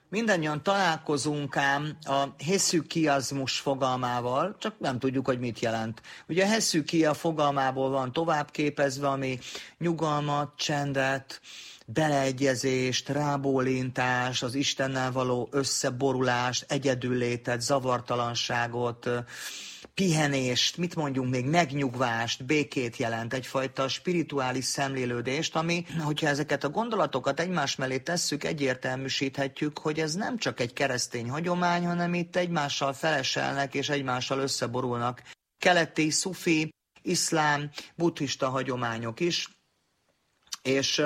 Mindannyian találkozunk ám a hesychiazmus fogalmával, csak nem tudjuk, hogy mit jelent. Ugye a hesychia fogalmából van továbbképezve, ami nyugalmat, csendet, beleegyezést, rábólintást, az Istennel való összeborulást, egyedüllétet, zavartalanságot, pihenést, mit mondjunk még, megnyugvást, békét jelent, egyfajta spirituális szemlélődést, ami, hogyha ezeket a gondolatokat egymás mellé tesszük, egyértelműsíthetjük, hogy ez nem csak egy keresztény hagyomány, hanem itt egymással feleselnek és egymással összeborulnak keleti, szufi, iszlám, buddhista hagyományok is, és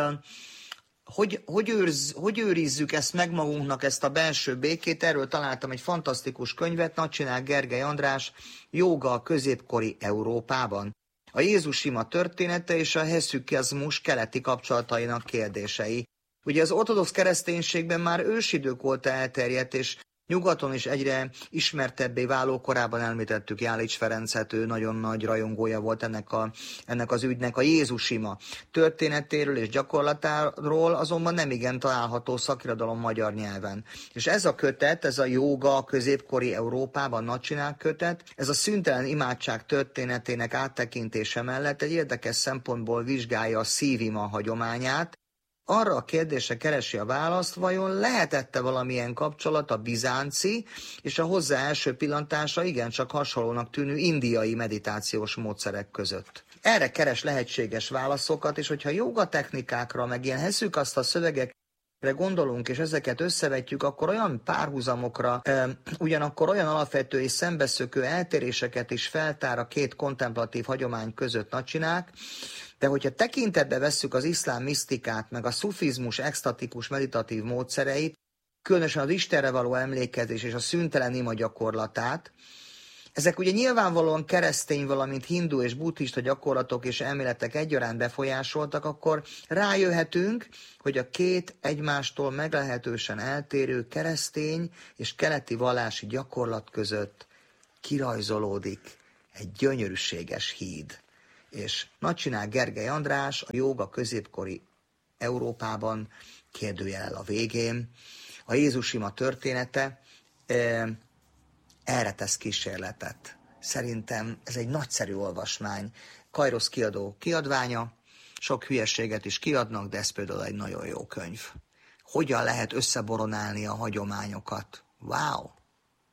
hogy őrizzük ezt meg magunknak, ezt a belső békét? Erről találtam egy fantasztikus könyvet, Nagycsinál Gergely András, Jóga a középkori Európában. A Jézus ima története és a hesychiazmus keleti kapcsolatainak kérdései. Ugye az ortodox kereszténységben már ősidők óta elterjedt, és nyugaton is egyre ismertebbé váló, korábban említettük Jálics Ferencet, ő nagyon nagy rajongója volt ennek az ügynek, a Jézus ima történetéről és gyakorlatáról azonban nemigen található szakirodalom magyar nyelven. És ez a kötet, ez a Jóga a középkori Európában Nagycsinál kötet, ez a szüntelen imádság történetének áttekintése mellett egy érdekes szempontból vizsgálja a szívima hagyományát, arra a kérdésre keresi a választ, vajon lehetette valamilyen kapcsolat a bizánci és a hozzá első pillantásra igencsak hasonlónak tűnő indiai meditációs módszerek között. Erre keres lehetséges válaszokat, és hogyha jóga technikákra, meg ilyen hesychaszta szövegekre gondolunk, és ezeket összevetjük, akkor olyan párhuzamokra, ugyanakkor olyan alapvető és szembeszökő eltéréseket is feltár a két kontemplatív hagyomány között Nagycsinák, de hogyha tekintetbe vesszük az iszlám misztikát, meg a szufizmus extatikus meditatív módszereit, különösen az Istenre való emlékezés és a szüntelen ima gyakorlatát, ezek ugye nyilvánvalóan keresztény, valamint hindu és buddhista gyakorlatok és elméletek egyaránt befolyásoltak, akkor rájöhetünk, hogy a két egymástól meglehetősen eltérő keresztény és keleti vallási gyakorlat között kirajzolódik egy gyönyörűséges híd. És Nagycsinál Gergely András a Jóga középkori Európában kérdőjel a végén. A Jézus ima története erre tesz kísérletet. Szerintem ez egy nagyszerű olvasmány. Kairosz kiadó kiadványa, sok hülyeséget is kiadnak, de ez például egy nagyon jó könyv. Hogyan lehet összeboronálni a hagyományokat? Wow!